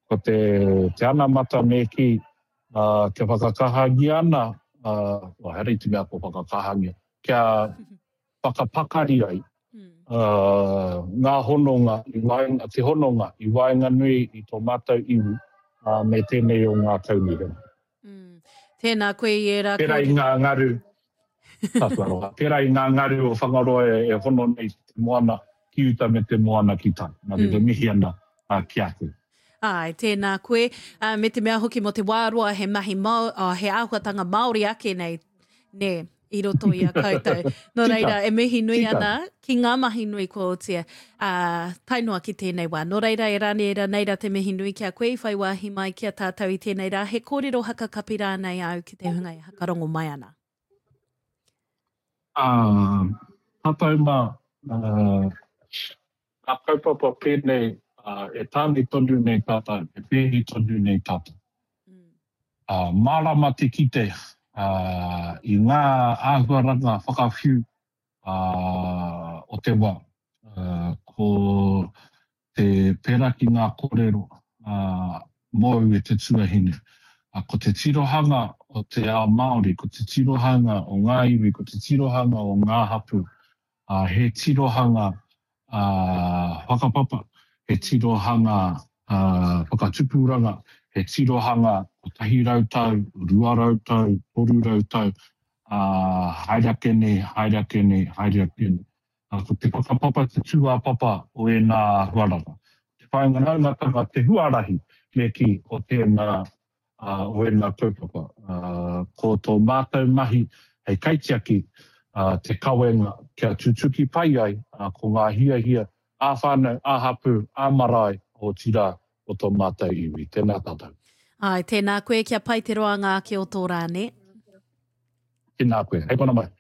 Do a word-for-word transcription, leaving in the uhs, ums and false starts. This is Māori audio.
ko te, te ana mata me ki, uh, ke whakakahangi ana, uh, o heri te mea ko whakakahangi, kia whakapakari ai, uh, ngā hononga, i waenga, te hononga, i waenga nui i tō mātou iwi, uh, me tēnei o ngā taunirenga. Mm. Tēnā koe i e rā Pērai ngā ngaru, tātuaroha, pērai ngā ngaru o whangaroa e, e hono nei te moana, ki uta me te moana ki tā. Nā mm. re mihi ana uh, ki atu. Ai, tēnā koe. Uh, me te mea hoki mo te wāroa he mahi mau, uh, he āhuatanga Māori ake nei, ne, i roto i a koutou. No reira, e mihi nui Tika. ana, ki ngā mahi nui ko o tia, uh, tainoa ki tēnei wā. No reira, e rāne e rā neira te mihi nui kia koe, whai wāhi mai kia tātou i tēnei rā. He kōrero haka kapi rānei au ki te hunga i hakarongo mai ana. Uh, Tātou mā, uh, a kaupapa pēnei, uh, e tāni tonu nei tātou, e pēhi tonu nei tātou. Mm. Uh, mārama te kite, uh, i ngā āhuaranga whakawhiu uh, o te wā. Uh, ko te pēra ki ngā kōrero uh, mōu e te tuahine. Uh, ko te tirohanga o te ao Māori, ko te tirohanga o ngā iwi, ko te tirohanga o ngā hapu. Uh, he tirohanga uh, whakapapa, he tirohanga uh, whakatupuranga, he tirohanga o tahi rautau, rua rautau, toru rautau, uh, hairakene, hairakene, hairakene. Uh, ko te whakapapa, te tuapapa o e nā huarara. Te whainganaumatanga te huarahi me ki o tēnā uh, o e nā kaupapa. Uh, ko tō mātou mahi hei kaitiaki, Uh, te kawenga kia tutuki pai ai uh, ko ngā hia hia ā whānau, ā hapu, ā marae o tira o tō mātou iwi. Tēnā tātou. Ai, tēnā koe kia pai te roanga ki o tō rāne. Tēnā koe. Hei kona mai.